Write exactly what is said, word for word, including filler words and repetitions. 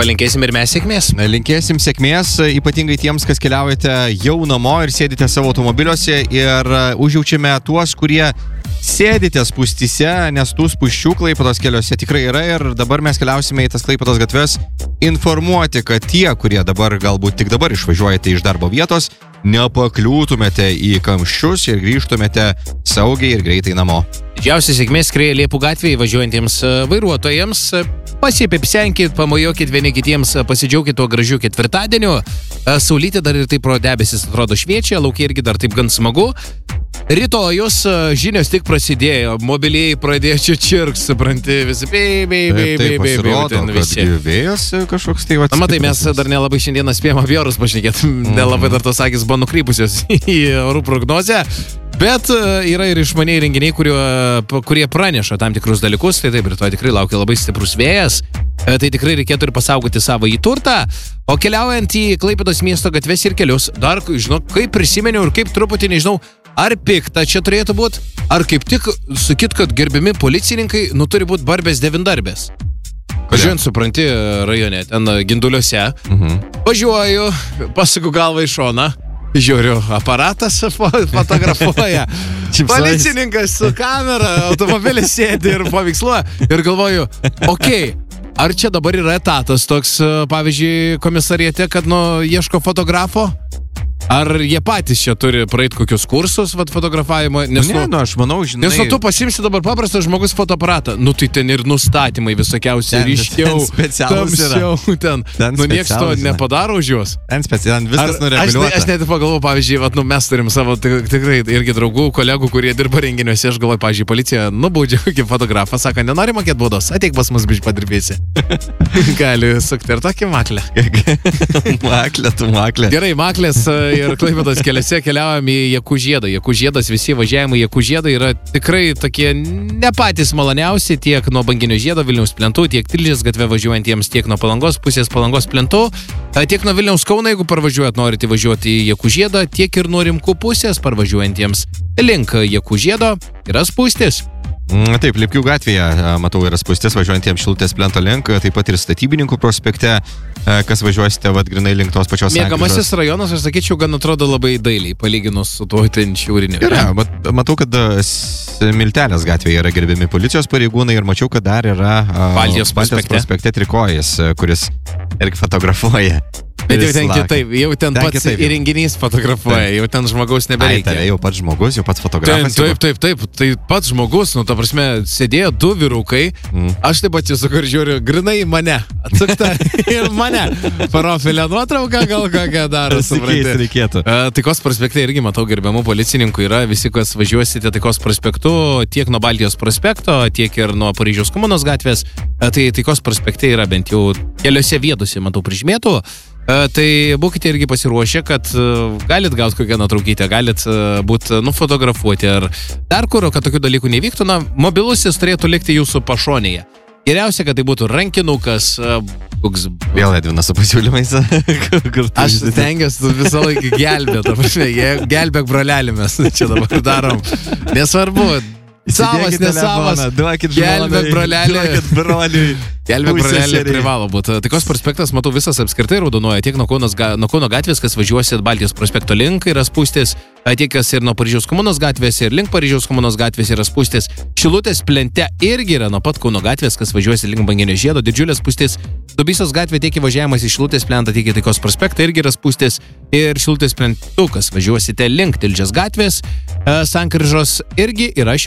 Palinkėsim ir mes sėkmės. Linkėsim sėkmės, ypatingai tiems, kas keliaujate jau namo ir sėdite savo automobiliuose ir užjaučiame tuos, kurie sėdite spūstyse, nes tų spūsčių Klaipėdos keliuose tikrai yra ir dabar mes keliausime į tas Klaipėdos gatves informuoti, kad tie, kurie dabar galbūt tik dabar išvažiuojate iš darbo vietos, nepakliūtumėte į kamščius ir grįžtumėte saugiai ir greitai namo. Didžiausia sėkmės skrieja Liepų gatvėje važiuojantiems vairuotojams. Pasipipsenkit, pamojokit vieni kitiems, pasidžiaukit tuo gražiu ketvirtadieniu. Saulytė dar ir taip pro debesis atrodo šviečia, laukia irgi dar taip gan smagu. Rytojus žinios tik prasidėjo, mobiliai pradėjo čia čirks, supranti, visi bei, bei, bei, bei, bei, pasirodo, kad vėjas kažkoks tai vat. Matai, mes dar nelabai šiandieną spėjome apie orus pašnekėti, mm. nelabai dar tos akis buvo nukrypusios į orų prognozę, bet yra ir išmaniai renginiai, kurio, kurie praneša tam tikrus dalykus, tai taip, rytoj tikrai laukia labai stiprus vėjas, tai tikrai reikėtų ir pasaugoti savo į turtą, o keliaujant į Klaipėdos miesto gatves ir kelius, dar, žinau, kaip prisimeniau ir kaip truputį, nežinau, ar pikta čia turėtų būti, ar kaip tik sakyt, kad gerbiami policininkai, nu turi būti barbės devindarbės. Važiuojant, supranti, rajone, ten Ginduliuose, mhm. važiuoju, pasuku galvą į šoną, žiūriu, aparatas fotografuoja, policininkas su kamera, automobilis sėdi ir paveiksluoja ir galvoju, okei, okay, ar čia dabar yra etatas toks, pavyzdžiui, komisariete, kad, nu, ieško fotografo? Ar jie patys čia turi praeit kokius kursus vat, fotografavimo? Nes, ne, nu, aš manau, žinai... Nes nu, tu pasimsi dabar paprastas žmogus fotoaparatą. Nu, tai ten ir nustatymai visokiausi, ryškiau, tamsiau, ten. ten nu, nieks to nepadaro už juos. Ten specialiai, viskas nureguliuota. Aš, aš net pagalvoju, pavyzdžiui, vat, nu, mes turim savo tikrai irgi draugų, kolegų, kurie dirba renginiuose. Aš galvoju, pavyzdžiui, policija nubaudžia kokį fotografą, sako, nenori mokėti baudos, ateik pas mus biškai padirbėsi. Gali sukti ir tokį maklę. Maklė, tu maklė. Gerai, maklės ir Klaipėdos keliuose keliaujam į Jakužiedą. Jakužiedas, visi važiavimai Jakužiedą yra tikrai tokie ne patys maloniausi, tiek nuo Banginio žiedo Vilniaus plentų, tiek Tilžės gatve važiuojantiems, tiek nuo Palangos pusės Palangos plentų, tiek nuo Vilniaus Kauno, jeigu parvažiuojat, norite važiuoti į Jakužiedą, tiek ir nuo Rimkų pusės parvažiuojantiems link Jakužiedo yra spūstis. Taip, Lipkių gatvėje, matau, yra spūstis važiuojantiems Šilutės plento link, taip pat ir Statybininkų prospekte, kas važiuosite, vad, grinai link tos pačios sankryžos. Mėgamasis rajonas, aš sakyčiau, gan atrodo labai dailiai, palyginus su tuo ten šiauriniu. Yra, mat, matau, kad Miltelės gatvėje yra gerbiami policijos pareigūnai ir mačiau, kad dar yra Baltijos prospekte, prospekte Trikojas, kuris irgi fotografuoja. Bet jau ten kitaip, jau ten, ten pats įrenginys fotografuoja, taip. Jau ten žmogaus nebereikia. Ai, jau pats žmogus, jau pats fotografas. Taip, taip, taip, tai pats žmogus, nu, ta prasme, sėdėjo du vyrukai, mm. aš taip pat įsukau ir žiūriu, grinai mane, atsukta ir mane, profilio nuotrauką gal kokią daro, supranti. Reikėtų. Taikos prospekte irgi matau gerbiamų policininkų yra, visi, kas važiuosite Taikos prospektu, tiek nuo Baltijos prospekto, tiek ir nuo Paryžiaus komunos gatvės, tai Taikos prospekte yra bent jau keliose vietose, matau, prižymėtų. Uh, tai būkite irgi pasiruošę, kad uh, galit gauti kokią nuotraukytę, galit uh, būti nufotografuoti ar dar kur, kad tokių dalykų nevyktų, na, mobilusis turėtų likti jūsų pašonėje. Geriausia, kad tai būtų rankinukas, uh, koks... Vėl Edvinas su pasiūlymais. Aš stengiuosi visą laiką gelbėti, gelbėk brolelį mes čia dabar darom. Nesvarbu. Savas, nesavas, gelbėk brolelį, gelbėk brolelį privalo būti. Taikos prospektas, matau, visas apskritai raudonuoja, tiek nuo Kauno, nuo Kauno gatvės, kas važiuosit Baltijos prospekto link, yra spūstis, tiek kas ir nuo Paryžiaus komunos gatvės, ir link Paryžiaus komunos gatvės yra spūstis. Šilutės plente irgi yra nuo pat Kauno gatvės, kas važiuosit link Banginio žiedo, didžiulės spūstis. Dubysos gatvė tiek įvažiavimas į Šilutės plentą, tiek į Taikos prospektą irgi yra spūstis. Ir Šilutės plentukas važiuosite link Tilžės gatvės, sankryžos irgi yra